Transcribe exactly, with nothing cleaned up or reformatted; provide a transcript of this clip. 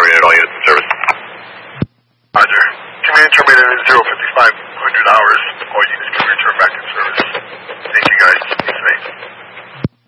power unit, all units in service. Roger. Command terminated at zero fifty-five hundred hours. All units can return back to